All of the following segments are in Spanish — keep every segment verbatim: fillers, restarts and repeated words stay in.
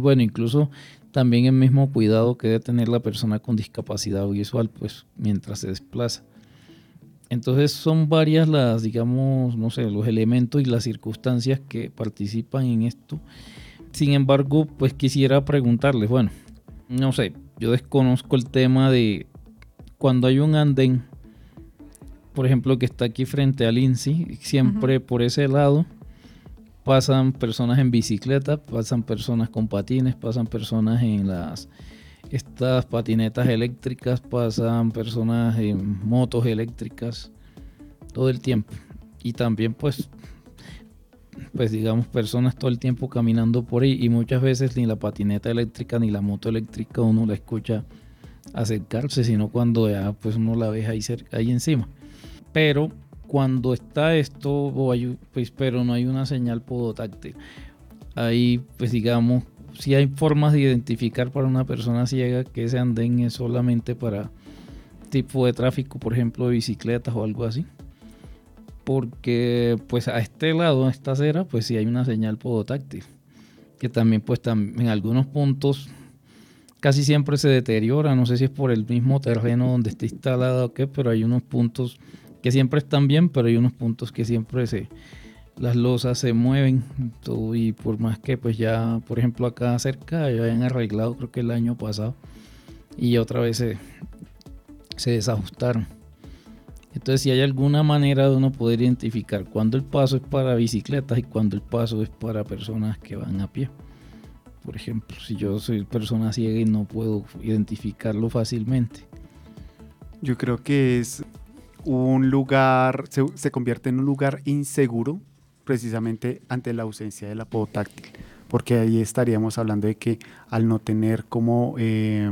bueno, incluso también el mismo cuidado que debe tener la persona con discapacidad visual, pues mientras se desplaza. Entonces son varias las, digamos, no sé, los elementos y las circunstancias que participan en esto. Sin embargo, pues quisiera preguntarles, bueno, no sé, yo desconozco el tema de cuando hay un andén, por ejemplo, que está aquí frente al I N S I, siempre uh-huh. por ese lado pasan personas en bicicleta, pasan personas con patines, pasan personas en las estas patinetas eléctricas, pasan personas en motos eléctricas todo el tiempo. Y también pues, pues digamos personas todo el tiempo caminando por ahí, y muchas veces ni la patineta eléctrica ni la moto eléctrica uno la escucha acercarse, sino cuando ya pues uno la ve ahí, cerca, ahí encima. Pero cuando está esto, pues, pero no hay una señal podotáctil, ahí pues digamos, si hay formas de identificar para una persona ciega que ese andén es solamente para tipo de tráfico, por ejemplo de bicicletas o algo así, porque pues a este lado, a esta acera, pues sí hay una señal podotáctil, que también pues tam- en algunos puntos casi siempre se deteriora, no sé si es por el mismo terreno donde está instalado o qué, pero hay unos puntos que siempre están bien, pero hay unos puntos que siempre se... las losas se mueven todo, y por más que pues ya, por ejemplo acá cerca ya habían arreglado, creo que el año pasado, y otra vez se, se desajustaron. Entonces si hay alguna manera de uno poder identificar cuando el paso es para bicicletas y cuando el paso es para personas que van a pie. Por ejemplo, si yo soy persona ciega y no puedo identificarlo fácilmente. Yo creo que es un lugar, se, se convierte en un lugar inseguro precisamente ante la ausencia de la podotáctil, porque ahí estaríamos hablando de que al no tener como eh,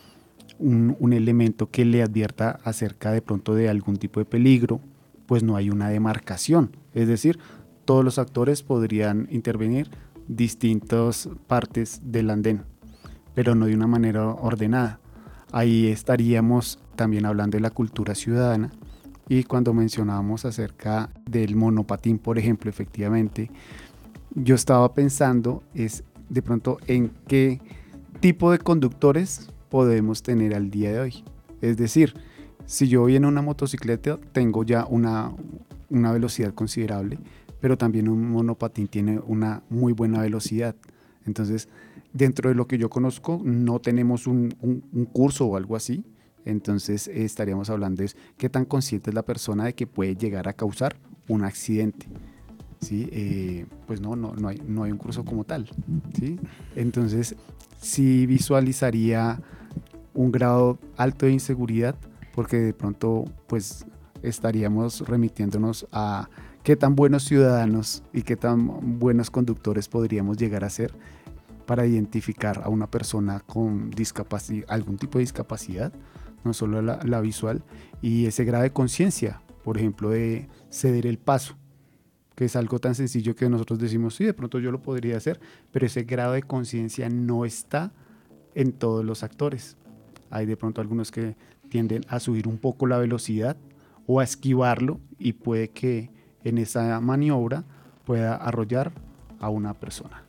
un, un elemento que le advierta acerca de pronto de algún tipo de peligro, pues no hay una demarcación, es decir, todos los actores podrían intervenir distintas partes del andén, pero no de una manera ordenada. Ahí estaríamos también hablando de la cultura ciudadana. Y cuando mencionábamos acerca del monopatín, por ejemplo, efectivamente, yo estaba pensando es de pronto en qué tipo de conductores podemos tener al día de hoy. Es decir, si yo voy en una motocicleta, tengo ya una, una velocidad considerable, pero también un monopatín tiene una muy buena velocidad. Entonces, dentro de lo que yo conozco, no tenemos un, un, un curso o algo así. Entonces eh, estaríamos hablando de qué tan consciente es la persona de que puede llegar a causar un accidente, ¿sí? Eh, pues no, no, no, hay, no hay un curso como tal, ¿sí? Entonces sí visualizaría un grado alto de inseguridad, porque de pronto pues estaríamos remitiéndonos a qué tan buenos ciudadanos y qué tan buenos conductores podríamos llegar a ser para identificar a una persona con discapacidad, algún tipo de discapacidad, no solo la, la visual, y ese grado de conciencia, por ejemplo, de ceder el paso, que es algo tan sencillo que nosotros decimos, sí, de pronto yo lo podría hacer, pero ese grado de conciencia no está en todos los actores. Hay de pronto algunos que tienden a subir un poco la velocidad o a esquivarlo, y puede que en esa maniobra pueda arrollar a una persona.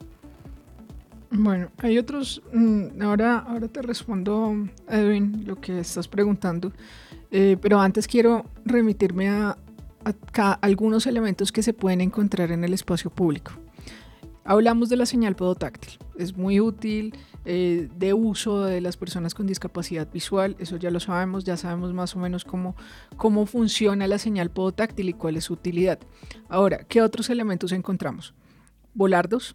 Bueno, hay otros, ahora, ahora te respondo, Edwin, lo que estás preguntando, eh, pero antes quiero remitirme a, a, a algunos elementos que se pueden encontrar en el espacio público. Hablamos de la señal podotáctil, es muy útil, eh, de uso de las personas con discapacidad visual, eso ya lo sabemos, ya sabemos más o menos cómo, cómo funciona la señal podotáctil y cuál es su utilidad. Ahora, ¿qué otros elementos encontramos? Volardos.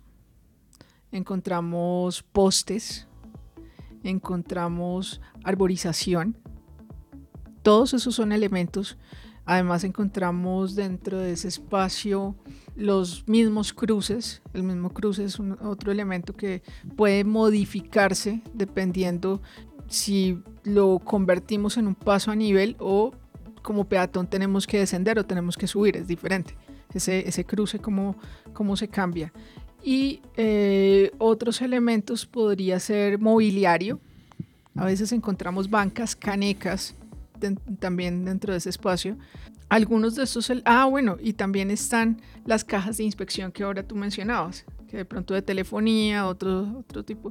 Encontramos postes, encontramos arborización, todos esos son elementos. Además encontramos dentro de ese espacio los mismos cruces, el mismo cruce es un, otro elemento que puede modificarse dependiendo si lo convertimos en un paso a nivel o como peatón tenemos que descender o tenemos que subir, es diferente, ese, ese cruce cómo, cómo se cambia. Y eh, otros elementos podría ser mobiliario. A veces encontramos bancas, canecas de, también dentro de ese espacio. Algunos de estos, ah bueno, y también están las cajas de inspección que ahora tú mencionabas, que de pronto de telefonía, otro, otro tipo.